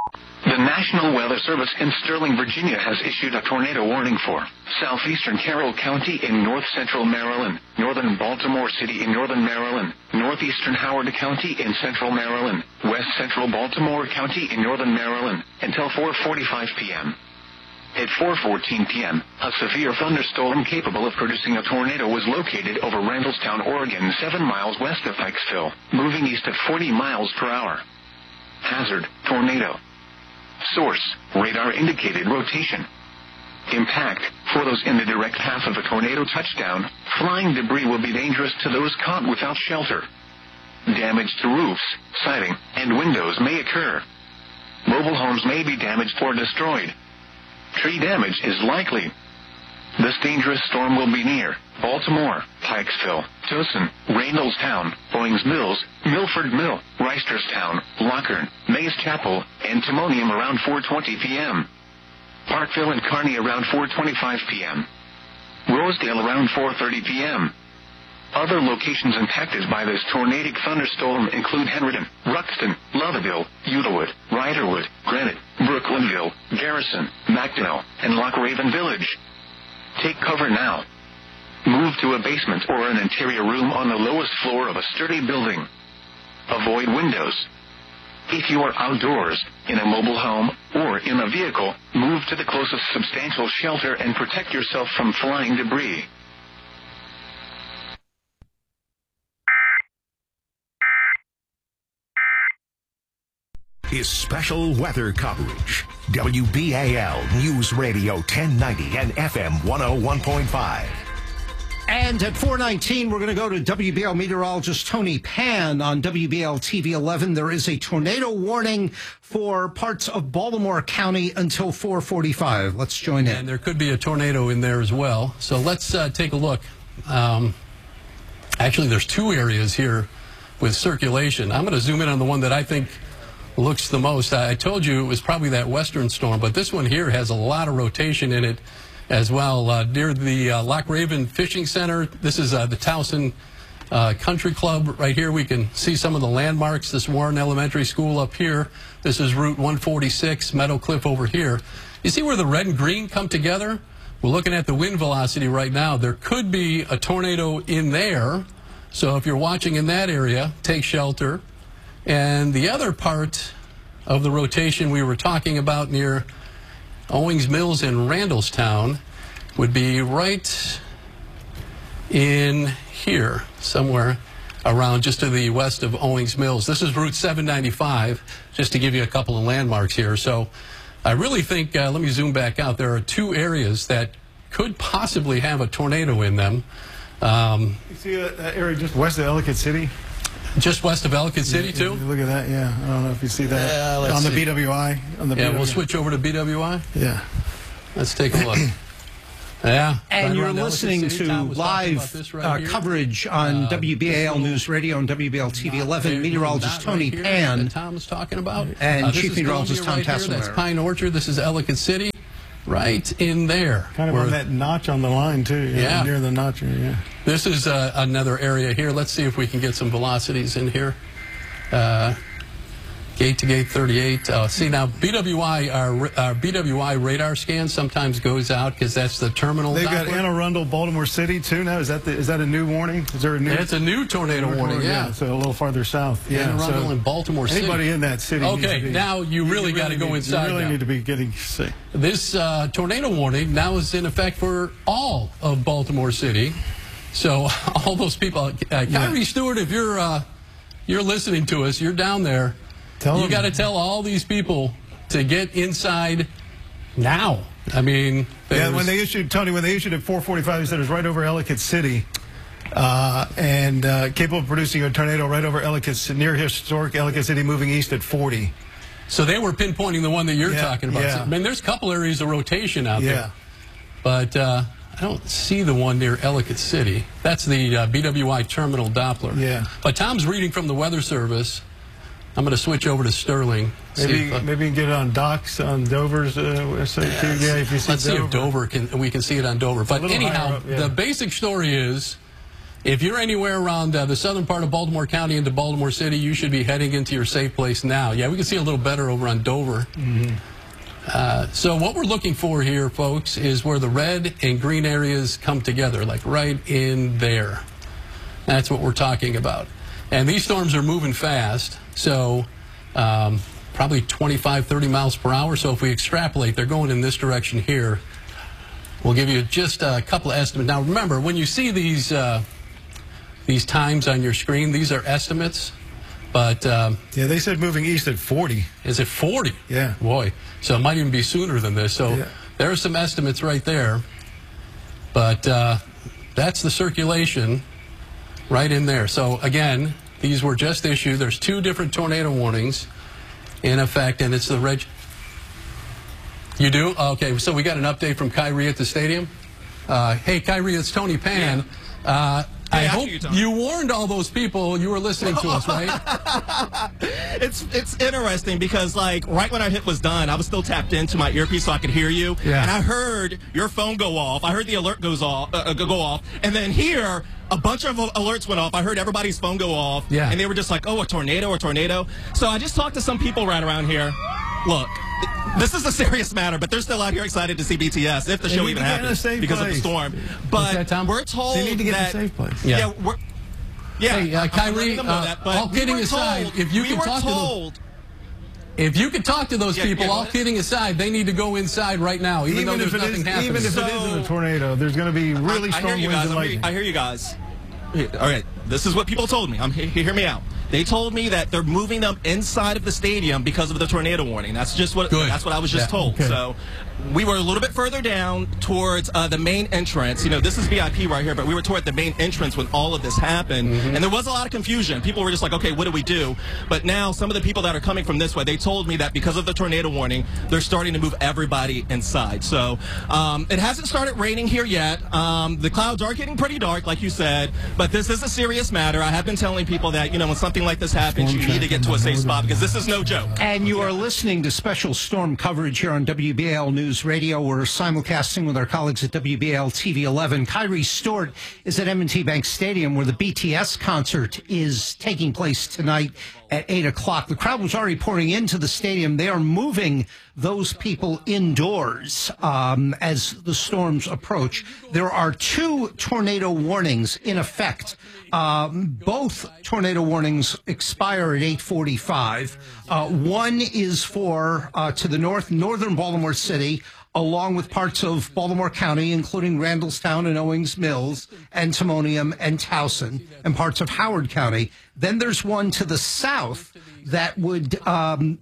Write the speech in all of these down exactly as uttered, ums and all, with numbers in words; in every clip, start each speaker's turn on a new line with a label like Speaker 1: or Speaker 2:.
Speaker 1: The National Weather Service in Sterling, Virginia has issued a tornado warning for southeastern Carroll County in north-central Maryland, northern Baltimore City in northern Maryland, northeastern Howard County in central Maryland, west-central Baltimore County in northern Maryland, until four forty-five p m At four fourteen p m, a severe thunderstorm capable of producing a tornado was located over Randallstown, Oregon, seven miles west of Pikesville, moving east at forty miles per hour. Hazard, tornado. Source, radar indicated rotation. Impact, for those in the direct path of a tornado touchdown, flying debris will be dangerous to those caught without shelter. Damage to roofs, siding, and windows may occur. Mobile homes may be damaged or destroyed. Tree damage is likely. This dangerous storm will be near Baltimore, Pikesville, Towson, Randallstown, Owings Mills, Milford Mill, Reisterstown, Lockern, Mays Chapel, and Timonium around four twenty p m Parkville and Kearney around four twenty-five p m Rosedale around four thirty p m Other locations impacted by this tornadic thunderstorm include Henryton, Ruxton, Lovettville, Eutawood, Riderwood, Granite, Brooklynville, Garrison, Macdonell, and Loch Raven Village. Take cover now. Move to a basement or an interior room on the lowest floor of a sturdy building. Avoid windows. If you are outdoors, in a mobile home, or in a vehicle, move to the closest substantial shelter and protect yourself from flying debris.
Speaker 2: Is special weather coverage. W B A L News Radio ten ninety and F M one oh one point five.
Speaker 3: And at four nineteen, we're going to go to W B L meteorologist Tony Pan on W B L T V eleven. There is a tornado warning for parts of Baltimore County until four forty-five. Let's join in.
Speaker 4: And there could be a tornado in there as well. So let's uh, take a look. Um, actually, there's two areas here with circulation. I'm going to zoom in on the one that I think looks the most. I told you it was probably that western storm, but this one here has a lot of rotation in it as well. Uh, near the uh, Loch Raven Fishing Center, this is uh, the Towson uh, Country Club right here. We can see some of the landmarks. This Warren Elementary School up here. This is Route one forty-six, Meadow Cliff over here. You see where the red and green come together? We're looking at the wind velocity right now. There could be a tornado in there, so if you're watching in that area, take shelter. And the other part of the rotation we were talking about near Owings Mills and Randallstown would be right in here, somewhere around just to the west of Owings Mills. This is Route seven ninety-five, just to give you a couple of landmarks here. So I really think, uh, let me zoom back out, there are two areas that could possibly have a tornado in them. Um,
Speaker 5: you see that, that area just west of Ellicott City?
Speaker 4: Just west of Ellicott City,
Speaker 5: yeah,
Speaker 4: too?
Speaker 5: Look at that, yeah. I don't know if you see that.
Speaker 4: Yeah,
Speaker 5: on the
Speaker 4: see.
Speaker 5: B W I. On the
Speaker 4: yeah,
Speaker 5: B W I.
Speaker 4: We'll switch over to B W I.
Speaker 5: Yeah.
Speaker 4: Let's take a look. Yeah.
Speaker 3: And
Speaker 4: right
Speaker 3: you're listening to live
Speaker 4: right
Speaker 3: uh, coverage on uh, W B A L News Radio and W B L T V eleven. Meteorologist Tony
Speaker 4: right
Speaker 3: Pan.
Speaker 4: Tom was talking about.
Speaker 3: And
Speaker 4: uh,
Speaker 3: Chief Meteorologist Tom
Speaker 4: right
Speaker 3: Tasselmayer.
Speaker 4: That's Pine Orchard. This is Ellicott City. Right in there.
Speaker 5: Kind of on that notch on the line, too. Yeah. yeah. Near the notch, yeah.
Speaker 4: This is uh, another area here. Let's see if we can get some velocities in here. Uh, gate to gate thirty-eight. Uh, see now, B W I, our, our B W I radar scan sometimes goes out because that's the terminal.
Speaker 5: They've
Speaker 4: Doppler.
Speaker 5: got Anne Arundel, Baltimore City too now. Is that the, is that a new warning? Is there a new?
Speaker 4: It's a new tornado warning. warning yeah.
Speaker 5: yeah, so a little farther south.
Speaker 4: Yeah, Anne Arundel
Speaker 5: so
Speaker 4: in Baltimore City.
Speaker 5: Anybody in that city?
Speaker 4: Okay,
Speaker 5: be,
Speaker 4: now you really, really got to go
Speaker 5: need,
Speaker 4: inside.
Speaker 5: You really
Speaker 4: now.
Speaker 5: need to be getting sick.
Speaker 4: This uh, tornado warning now is in effect for all of Baltimore City. So all those people, uh, Kyrie yeah. Stewart, if you're uh, you're listening to us, you're down there.
Speaker 5: Tell
Speaker 4: you got to tell all these people to get inside now. I mean,
Speaker 5: yeah. When they issued Tony, when they issued at four forty-five, they said it was right over Ellicott City, uh, and uh, capable of producing a tornado right over Ellicott, near historic Ellicott City, moving east at forty.
Speaker 4: So they were pinpointing the one that you're
Speaker 5: yeah,
Speaker 4: talking about.
Speaker 5: Yeah.
Speaker 4: So, I mean, there's a couple areas of rotation out
Speaker 5: yeah.
Speaker 4: there, but uh, I don't see the one near Ellicott City. That's the uh, B W I terminal Doppler.
Speaker 5: Yeah.
Speaker 4: But Tom's reading from the Weather Service. I'm going to switch over to Sterling.
Speaker 5: Maybe
Speaker 4: if, uh,
Speaker 5: maybe you can get it on Doc's, on Dover's uh, website
Speaker 4: yeah,
Speaker 5: too. Yeah, if you see
Speaker 4: let's
Speaker 5: Dover.
Speaker 4: see if Dover can. We can see it on Dover. But anyhow,
Speaker 5: up, yeah.
Speaker 4: the basic story is if you're anywhere around uh, the southern part of Baltimore County into Baltimore City, you should be heading into your safe place now. Yeah, we can see a little better over on Dover. Mm-hmm. uh, so what we're looking for here, folks, is where the red and green areas come together, like right in there. That's what we're talking about. And these storms are moving fast, so um, probably twenty-five, thirty miles per hour. So if we extrapolate, they're going in this direction here. We'll give you just a couple of estimates. Now, remember, when you see these uh, these times on your screen, these are estimates. But um,
Speaker 5: yeah, they said moving east at forty.
Speaker 4: Is it forty?
Speaker 5: Yeah.
Speaker 4: Boy, so it might even be sooner than this. So yeah. There are some estimates right there. But uh, that's the circulation right in there. So, again, these were just issued. There's two different tornado warnings in effect, and it's the red. You do? Okay, so we got an update from Kyrie at the stadium. Uh, hey, Kyrie, it's Tony Pan. Yeah. Uh, I hope you, you warned all those people you were listening to us, right?
Speaker 6: it's it's interesting because, like, right when our hit was done, I was still tapped into my earpiece so I could hear you. Yeah. And I heard your phone go off. I heard the alert goes off, uh, go off. And then here, a bunch of alerts went off. I heard everybody's phone go off. Yeah. And they were just like, oh, a tornado, a tornado. So I just talked to some people right around here. Look, this is a serious matter, but they're still out here excited to see B T S if the they show even happens because place. of the storm. But that, we're told
Speaker 5: they need to get
Speaker 6: that,
Speaker 5: in a safe place.
Speaker 4: Yeah,
Speaker 6: yeah, we're, yeah.
Speaker 4: Hey, uh, Kyrie, uh, that, all we kidding aside, told, if you we can talk told, to them, if you can talk to those yeah, people, yeah, all kidding aside, they need to go inside right now, even, even though there's nothing
Speaker 5: is,
Speaker 4: happening.
Speaker 5: Even if
Speaker 6: so,
Speaker 5: it isn't a tornado, there's going to be really
Speaker 6: I,
Speaker 5: strong
Speaker 6: I
Speaker 5: winds and lightning.
Speaker 6: I hear you guys. All right, this is what people told me. I'm hear me out. They told me that they're moving them inside of the stadium because of the tornado warning. That's just what Good. that's what I was just yeah. told. Okay. So we were a little bit further down towards uh, the main entrance. You know, this is V I P right here, but we were toward the main entrance when all of this happened. Mm-hmm. And there was a lot of confusion. People were just like, okay, what do we do? But now some of the people that are coming from this way, they told me that because of the tornado warning, they're starting to move everybody inside. So um, it hasn't started raining here yet. Um, the clouds are getting pretty dark, like you said, but this is a serious matter. I have been telling people that, you know, when something like this happens, you need to get to a safe spot because this is no joke.
Speaker 3: And you are listening to special storm coverage here on W B A L News Radio. We're simulcasting with our colleagues at W B A L T V eleven. Kyrie Stewart is at M and T Bank Stadium where the B T S concert is taking place tonight at eight o'clock. The crowd was already pouring into the stadium. They are moving those people indoors um, as the storms approach. There are two tornado warnings in effect. Um, both tornado warnings expire at eight forty-five. Uh, one is for uh, to the north, northern Baltimore City, along with parts of Baltimore County, including Randallstown and Owings Mills, and Timonium and Towson, and parts of Howard County. Then there's one to the south that would um,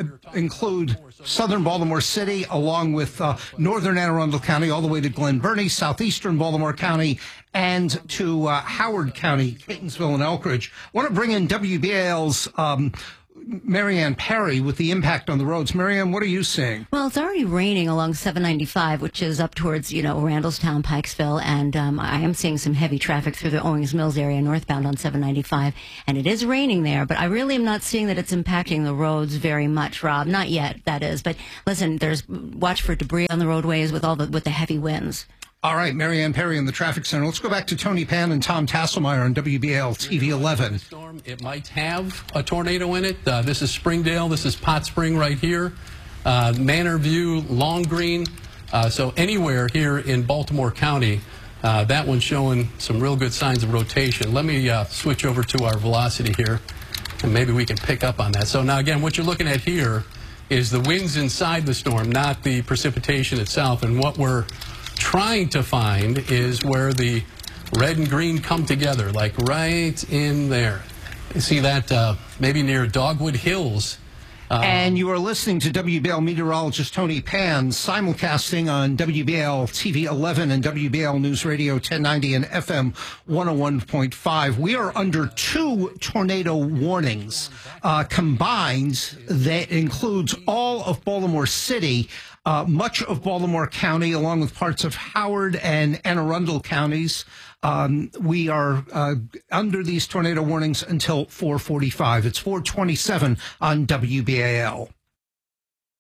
Speaker 3: include southern Baltimore City, along with uh, northern Anne Arundel County, all the way to Glen Burnie, southeastern Baltimore County, and to uh, Howard County, Catonsville, and Elkridge. I want to bring in W B A L's um, Marianne Perry with the impact on the roads. Marianne, what are you seeing?
Speaker 7: Well, it's already raining along seven ninety-five, which is up towards, you know, Randallstown, Pikesville, and um, I am seeing some heavy traffic through the Owings Mills area northbound on seven ninety-five, and it is raining there, but I really am not seeing that it's impacting the roads very much, Rob. Not yet, that is. But listen, there's watch for debris on the roadways with all the with the heavy winds.
Speaker 3: All right, Marianne Perry in the traffic center. Let's go back to Tony Pan and Tom Tasselmeyer on W B A L T V eleven.
Speaker 4: Storm, it might have a tornado in it. Uh, this is Springdale. This is Pot Spring right here. Uh, Manor View, Long Green. Uh, so anywhere here in Baltimore County, uh, that one's showing some real good signs of rotation. Let me uh, switch over to our velocity here, and maybe we can pick up on that. So now, again, what you're looking at here is the winds inside the storm, not the precipitation itself. And what we're trying to find is where the red and green come together, like right in there. You see that uh, maybe near Dogwood Hills. Uh,
Speaker 3: and you are listening to W B A L meteorologist Tony Pan, simulcasting on W B A L T V eleven and W B A L News Radio ten ninety and F M one oh one point five. We are under two tornado warnings uh, combined that includes all of Baltimore City, Uh, much of Baltimore County, along with parts of Howard and Anne Arundel counties. Um, we are uh, under these tornado warnings until four forty-five. It's four twenty-seven on W B A L.